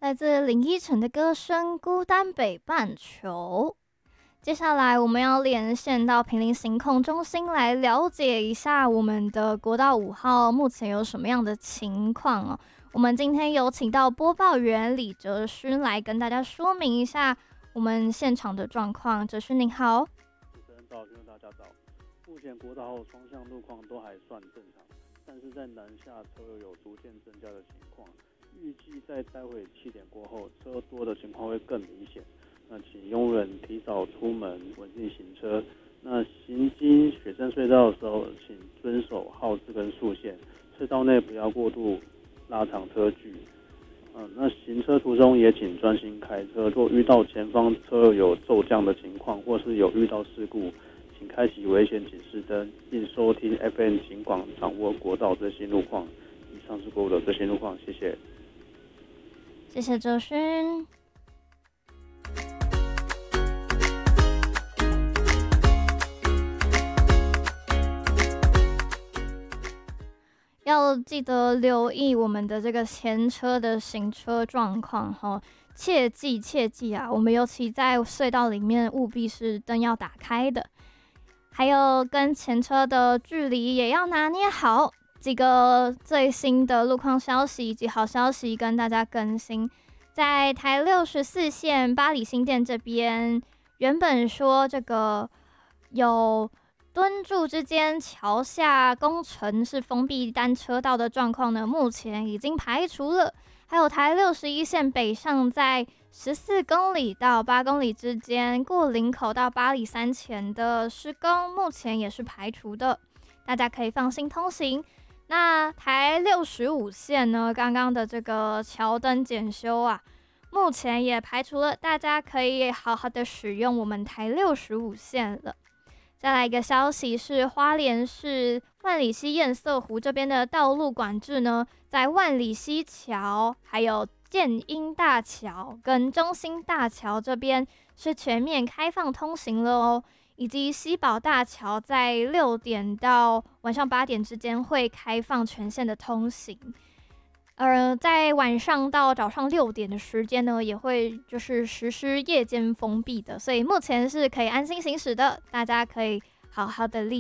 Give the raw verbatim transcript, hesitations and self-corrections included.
来自林依晨的歌声《孤单北半球》。接下来我们要连线到坪林行控中心来了解一下我们的国道五号目前有什么样的情况哦。我们今天有请到播报员李哲勋来跟大家说明一下我们现场的状况。哲勋您好。 主持人早，听众大家早。目前国道后双向路况都还算正常，但是在南下车有逐渐增加的情况。预计在待会七点过后，车多的情况会更明显。那请佣人提早出门，稳定行车。那行经雪山隧道的时候，请遵守号志跟速线，车道内不要过度拉长车距。嗯，那行车途中也请专心开车。若遇到前方车有骤降的情况，或是有遇到事故，请开启危险警示灯，并收听 F M 警广，掌握国道最新路况。以上是国五的最新路况，谢谢。 谢谢哲勋。要记得留意我们的这个前车的行车状况哈，切记切记啊！我们尤其在隧道里面，务必是灯要打开的，还有跟前车的距离也要拿捏好。几个最新的路况消息以及好消息跟大家更新。在台六十四线八里新店这边，原本说这个有敦筑之间桥下工程是封闭单车道的状况呢，目前已经排除了。还有台六十一线北上在十四公里到八公里之间，过林口到八里山前的施工，目前也是排除的，大家可以放心通行。那台六十五线呢，刚刚的这个桥灯检修啊，目前也排除了，大家可以好好的使用我们台六十五线了。再来一个消息是，花莲市万里溪堰塞湖这边的道路管制呢，在万里溪桥、还有建英大桥跟中兴大桥这边是全面开放通行了哦。以及西宝大桥在六点到晚上八点之间会开放全线的通行，而在晚上到早上六点的时间呢，也会就是实施夜间封闭的，所以目前是可以安心行驶的，大家可以好好的利